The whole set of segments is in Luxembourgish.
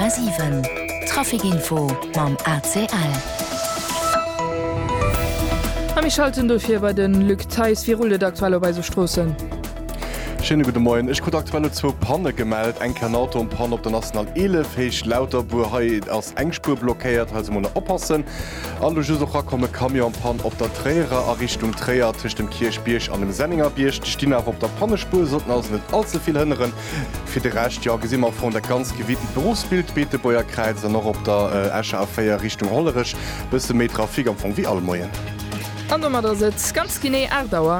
100,7 Trafikinfo mam ACL. Am schalten dofir bei den Lück Theis wie Rulle aktuelle bei so Strossen. Schöne gute Morgen. Ich konnte aktuell zu Panne gemeldet, ein Kanauto und Panne auf der National 11 heich lauter wo als Engspur blockiert, also muss oppassen. Alle Jusocher kommen Kamion Pan auf der Träger Richtung Träger zwischen dem Kirchbiersch an dem Senninger Biersch. Die stehen auch auf der Pannespur, sollten also nicht allzu viel hindern. Für den Rest ja gesehen wir von der ganz gewieten Berufsbild bitte Bäuerkreis noch auf der Esche Affaire Richtung Hollerisch bis zum Trafik am Anfang wie alle Morgen. An der Sitz ganz genau Erdauer.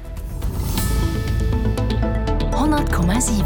100,7.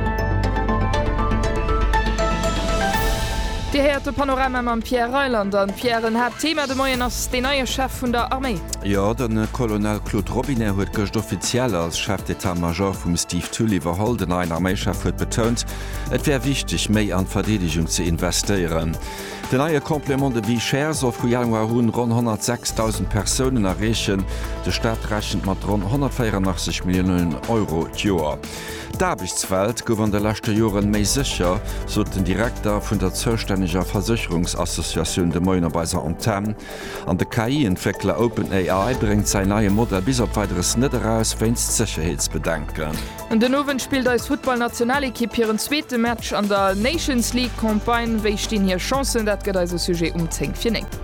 Die hörte Panorama am Pierre Reuland an Pierre hat Thema de Moien ass den neue Chef vun der Armee. Ja, den Colonel Claude Robinet huet gocht offiziell als Chef d'État-Major vum Steve Tulliver Hall den ein Armeechef huet betont, et wär wichtig méi an Verteidigung ze investieren. Den neue Komplement de Vichers auf Januar hunn rund 106.000 Personen errechen, de Staat rechnet mat rund 184 Millionen Euro Joer. D'Arbichtswelt gouf an de lachte Joren méi sicher, so den Direktor vun der zuständiger Versicherungsassoziation de Moinerbeiser Anthem. An de KI-Entwickler OpenAI bringt sein neue Modell bis op weiteres net heraus wennst Sicherheitsbedenken. Und den Owen spielt als Football-Nationalequipe ihren zweite Match an der Nations League Campaign, weich stehen hier Chancen, dat geht also Sujet umzingt.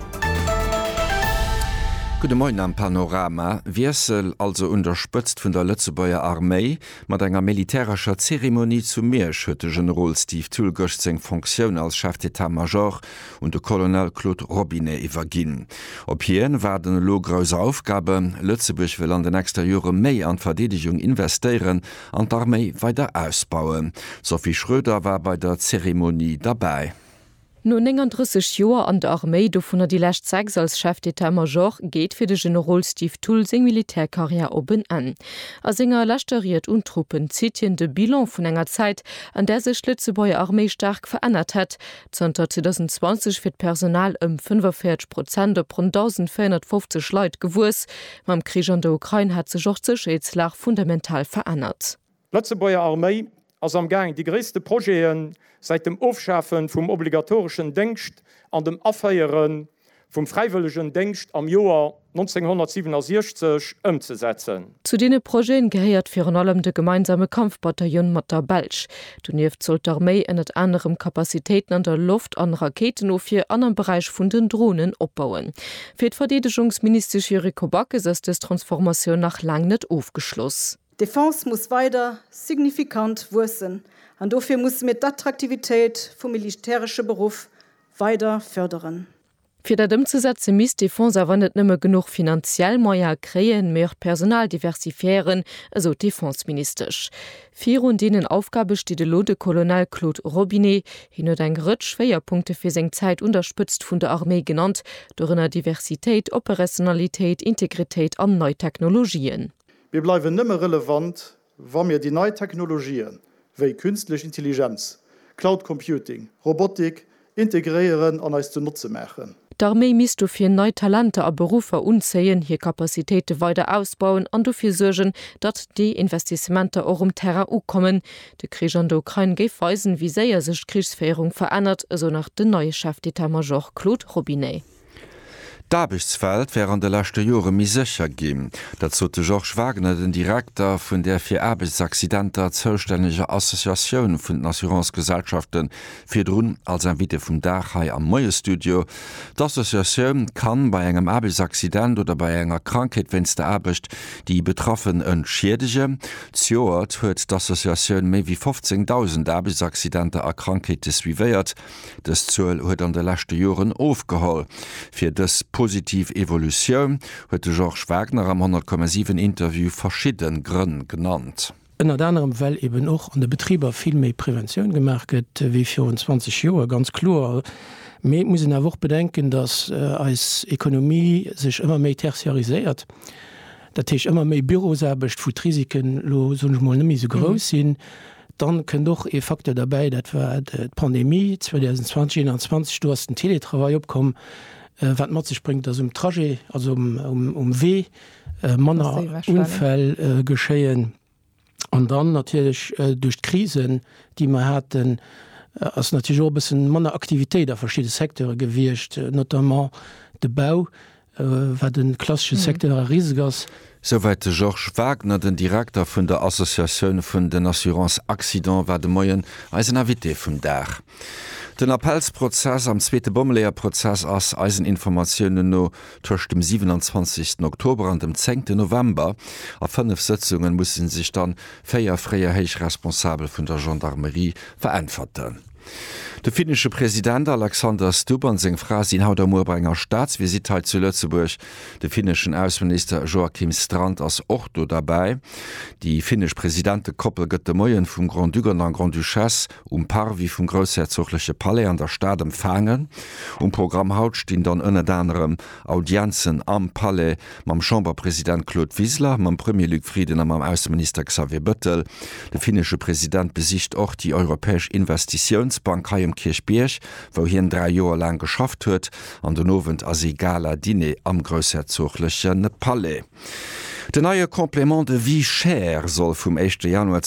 Gute Morgen am Panorama. Wirsel also unterstützt von der Lützebauer Armee mit einer militärischer Zeremonie zu Meersch hat der General Steve Tulgosch seine Funktion als Chef d'État-Major und der Colonel Claude Robinet übergeben. Ob hier werden große Aufgaben. Lützeburg will an den nächsten Jahren mehr an Verteidigung investieren und die Armee weiter ausbauen. Sophie Schröder war bei der Zeremonie dabei. No 39 Joer an der Armee do vun die Lächt 6 als Chef d'État-Major geht fir de General Steve Tull seg Militärkarriere oben an. A senger lächteriert Untruppen zitien de Bilan vun enger Zeit, an der sech Lützebauer Armee stark verändert hat. Zter 2020 fir Personal 45% op rund 1450 Leut gewus. Mam Krieg an der Ukraine hat se joch Sicherheitslach fundamental verändert. Lützebauer Armee ass am Gang die größte Projekte seit dem Aufschaffen vom obligatorischen Dienst an dem Affeieren vom freiwilligen Dienst am Jahr 1967 umzusetzen. Zu denen Projekten gehört vor allem der gemeinsame Kampfbataillon mat der Belsch. Dunieft soll die Armee in anderem Kapazitäten an der Luft an Raketen auf für anderen Bereich von den Drohnen aufbauen. Für die Verteidigungsminister Jericho Backes ist das Transformation nach lang nicht aufgeschlossen. Defense muss weiter signifikant wachsen. Und dafür muss mit der Attraktivität vom militärischen Beruf weiter fördern. Für das umzusetzen muss Defense aber nicht mehr genug finanziell mehr kreieren, mehr Personal diversifizieren, also Defense-ministerisch. Vier und denen Aufgabe steht der Lode Colonel Claude Robinet, hin und ein Gericht Schwerpunkte für seine Zeit unterstützt von der Armee genannt, durch eine Diversität, Operationalität, Integrität und neue Technologien. Wir bleiben nimmer relevant, wann wir die neuen Technologien wie künstliche Intelligenz, Cloud Computing, Robotik integrieren und uns zunutze machen. Die Armee misst dafür neue Talente und Berufe unzählen, hier Kapazitäten weiter ausbauen und dafür sorgen, dass die Investitionen auch um Terra kommen. Der Krieg in der Ukraine gibt weisen, wie sehr sich Kriegsführung verändert, so nach dem neuen Chef d'État-Major Claude Robinet. D'Arbichtswelt wären de lachte Jore mi sicher gin. Dat zo de George Wagner, den Direktor vun der fir Arbeitsaccidenter zoustänneger Assoziatioun vun Assurancegesellschaften firrun als en Wite vum Dachai am Moierstudio. D'Assoziatioun kann bei engem Arbeitsaccident oder bei enger Krankheit wenns der Abicht die Betroffen entschädige. Zjoert huet d'Assoziatioun méi wie 15.000 Arbeitsaccidenter a Krankheite suivéiert. Des Zuel huet an de lachte Joren aufgeholl. Fir des positiv Evolution huet George Wagner am 100,7 Interview verschieden Gründe genannt. In der anderem Well eben auch an de Betrieber viel méi Prävention gemerket wie 24 Jahre ganz klar. Me muss in der Woche bedenken, dass als Ökonomie sich immer méi tertiarisiert. Dat ich immer méi Büroserbecht vu Risiken lo so so groß sind. Dann können doch Faktor dabei, dat war die Pandemie 2020 du hast den Teletravail opkommen. Was man sich bringt, dass Trajet, also Weh, Manner Unfall geschehen. Und dann natürlich durch Krisen, die man hatten, ass natürlich bessen manner Aktivitéit der verschiedene Sektoren gewircht, notamment de Bau, war den klassische Sektor riesgers. Soweit Georges Wagner, den Direktor vun der Assoziation vun den Assurance Accident, war de Moien als en Invité vum Dach. Den Appellsprozess am zweite Bombeleerprozess ass Eiseninformationen no tcht dem 27. Oktober an dem 10. November. A 5 Sitzungen mussssen sich dann 4 freier Heich responsabel vun der Gendarmerie verantworten. Der finnische Präsident Alexander Stubb an seg Fra sinn haut der Moorbrenger Staatsvisitheit zu Lützeburg. De finnischen Außenminister Joachim Strand ass Orto dabei. Die finnisch Präsidente koppel gëtt de Moien vum Grand Dugan an Grand Duchesse Parvi vum Großherzogliche Palais an der Stadt empfangen. Programm haut stehen dann ënne anderem Audienzen am Palais mam Chamberpräsident Claude Wiesler, mam Premier Luc Frieden am Außenminister Xavier Bëttel. Der finnische Präsident besicht auch die Europäische Investitionsbank Kirchbierg, wo hi 3 Joer lang geschafft huet, an den Novent as egaler Diner am Großherzoglichen Palais. De neue Komplement de wie cher soll vom 1. Januar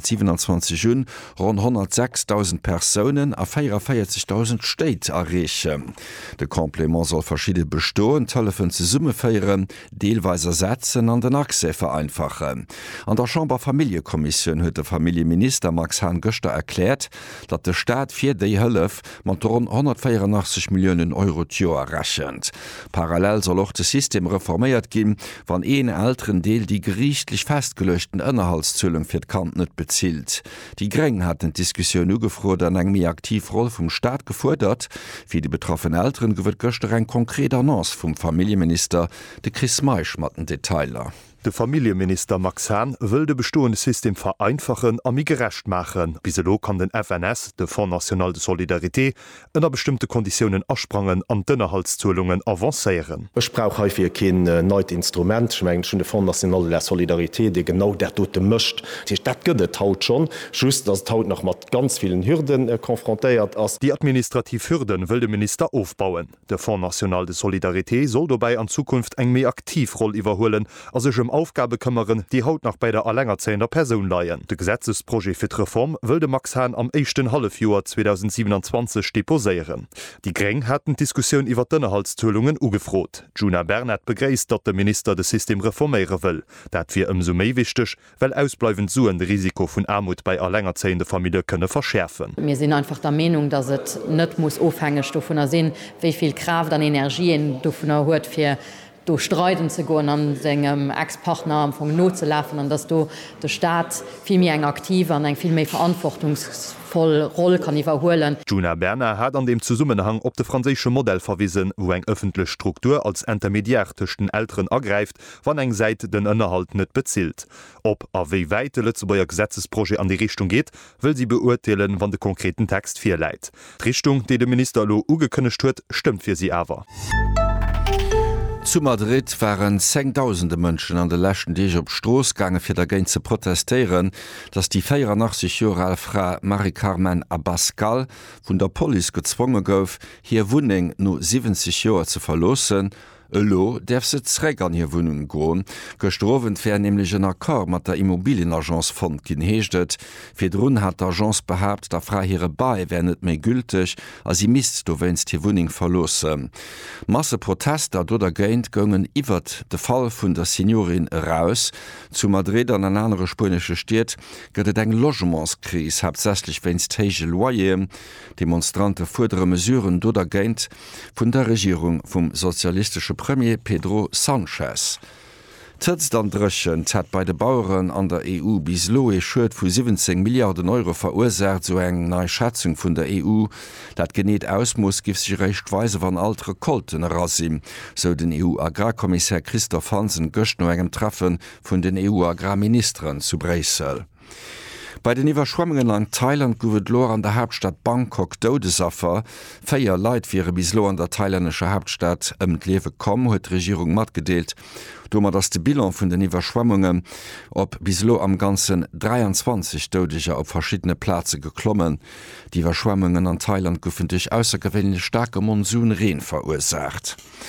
2027 hun rund 106.000 Personen a 44.000 Städte erreichen. De Komplement soll verschiedene bestoen, Telefon zu Summe feieren, Deelweise setzen an den Achse vereinfachen. An der Chamberfamiliekommission huet der Familienminister Max Hahn Göster erklärt, dat der Staat fir déi Hëllef man rund 184 Millionen Euro Joer rechent. Parallel soll auch das System reformiert gin, wann een älteren Deel die gerichtlich festgelöschten Inhaltszöllung fir Kant net bezielt. Die Greng hat den Diskussion ugefrot an eng mir Aktivroll vom Staat gefordert, wie die betroffenen Eltern gewwird Göster ein konkreter Annonce vom Familienminister de Chris Meisch matten Detailer. Der Familienminister Max Hahn will de bestoende System vereinfachen a mi gerecht machen. Biselo kann den FNS, de Fonds National de Solidarité, ënner bestimmte Konditionen ersprangen an Dënnerhaltszuelungen avancéieren. Ich brauch häufig kein neues Instrument, schmengt schon de Fonds National de Solidarité, de genau der dote mischt. Dat gëtt haut schon, just das haut noch mat ganz vielen Hürden konfrontiert ass. Die Administrativhürden will de Minister aufbauen. Der Fonds National de Solidarité soll dabei an Zukunft eng mé Aktivroll iwwerholen, as Aufgabe kümmern, die haut nach bei der allängerzähler Person leiien. De Gesetzesprojekt für die Reform wilde Max Hahn am 1. Halbjahr 2027 deposieren. Die Greng hatten Diskussion über Dünnerhaltszöllungen ugefrot. Juna Bernat begreist, dat der Minister das System reformieren will. Dat wir umso mehr wichtig, weil ausbleibend Suen de Risiko von Armut bei allängerzähler Familie könne verschärfen. Wir sind einfach der Meinung, dass es nicht muss aufhängig davon sehen, wie viel Kraft an Energien davon hat für do streiten ze go an segem Ex-Partner am vum Not ze läffen, an dats du der Staat vielmi eng aktiv an eng vielméi verantwortungsvoll Rolle kann iwwerhoelen. Juna Berner hat an dem Zusammenhang op de franzésche Modell verwiesen, wo eng öffentliche Struktur als Intermediär tschen Eltern ergreift, wann eng Seite den Inhalt net bezielt. Ob a wéi weite Lützebauer Gesetzesprojekt an die Richtung geht, will sie beurteilen, wann de konkreten Text firleit. D'Richtung, die de Minister lo ugekënnecht huet, stimmt fir sie awer. Zu Madrid waren 10.000 Mënschen an de lächten Deeg op Stroosgange fir der Gen ze protestieren, dats die 84 Jahre alt Frau Marie-Carmen Abascal vun der Poli gezwongen gouf, hier Wuning no 70 Joer ze verlossen. Lo derf se zräg an hier Wohnungen goen, gestrowen fir nämlich en Akkor mat der Immobilienagenz fond gin heeschtet. Fir Drun hat d'Agenz behabt, der frei hire bei wennet méi gültig, as sie mist du wennst die Wohnung verlosse. Masse Protester do der Geint gongen iwwer de Fall vun der Seniorin raus. Zu Madrid an en andere spanische Stadt gëtt eng Logementskris hauptsächlich wennst Tegel Loyer. Demonstrante fordere mesureuren do der Geint vun der Regierung vum sozialistische Premier Pedro Sanchez. Tëtz dann drëchen hat bei de Bauern an der EU bis loe Schuld vu 17 Milliarden Euro verursacht, so eng neii Schätzung vun der EU. Dat geneet ausmus gif sich rechtweise wann altere Kolten rasim, so den EU-Agrarkommissär Christoph Hansen gëcht no engem Treffen vun den EU-Agrarministern zu Brüssel. Bei den Iwerschwemmungen an Thailand gowet lo an der Hauptstadt Bangkok Dodesaffer. 4 Leiit wäre bislo an der thailändische Hauptstadt d'Lewe kom, huet Regierung matgedeelt. Dommer dats de Bilan vun den Iwerschwemmungen op bislo am ganzen 23 Dodecher op verschiedene Plätze geklommen. Die Iwerschwemmungen an Thailand goufen durch aussergewöhnlich starke Monsunreen verursacht.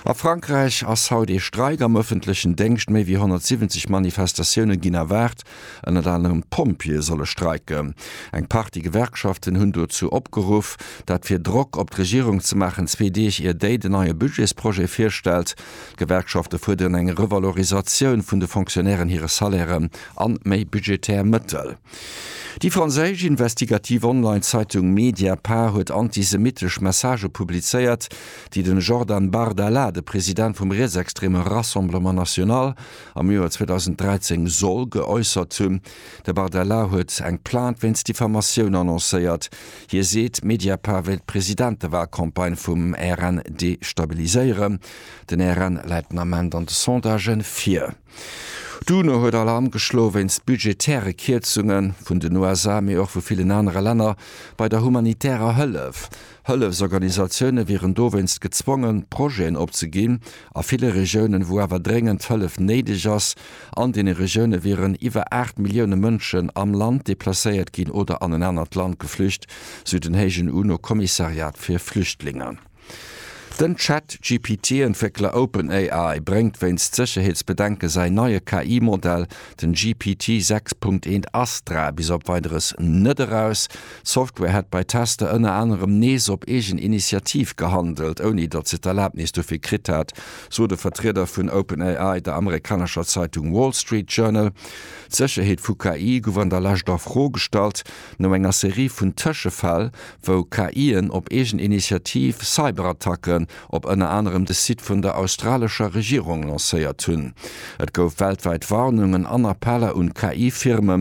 A Frankreich ass haut de Streik am öffentlichen Denkst méi wie 170 Manifestationioune ginner wärt, en et anderem Pompie solle streike. Eng Party Gewerkschaften hunn dazu opgeruf, dat fir Druck op d' Regierung ze machen zwedeich ihr déi de neue Budgetsproje firstel. Gewerkschafte fudern eng Revalorisaioun vun de Funktionären hire Salären an méi budgetär Mëttel. Die franzésich investigative Online-Zeitung Mediapart huet antisemitisch Message publizeiert, die den Jordan Bardella, de Präsident vom rechtsextreme Rassemblement National, am Joer 2013 soll geäußert hunn. Der Bardella huet eng plant wenns Diffamationun annoncéiert. Hier seht Mediapart will Präsident der Wahlkampagne vum RN destabiliseieren. Den RN leiten am Ende an de Sondagen 4. Duno huet Alarm geschlo wenns budgetäre Kirzungen vun den USA mé och vu vielen andere Länder bei der humanitärer Hëllef. Hëllefsorganisaioune wären dowenst gezwungen, Proen opzegin, a viele Regionen, wo awer dringend Hëllef neidig ass, an de Regione wären iwwer 8 Millioune Mënschen am Land deplacéiert ginn oder an een anert Land geflücht, so den hegen UNO-Kommissariat fir Flüchtlingen. Den ChatGPT-Entwickler OpenAI bringt wenns Sicherheitsbedenke sein neue KI-Modell, den GPT 6.1 Astra, bis op weiteres net heraus. Software hat bei Tester ënner anderem nees op egen Initiativ gehandelt, oni dat se Erlaubnis dofir krit hat, so de Vertreter vun OpenAI der amerikanischer Zeitung Wall Street Journal. Sicherheit vu KI gowann der Lächtter frohgestalt, no enger Serie vun Tëschefall, wo KIen op egen Initiativ Cyberattacken op ënner anderem de Sid vun der australischer Regierung lacéiert hunn. Et gouf weltweit Warnungen an Appeller und KI-Firmen,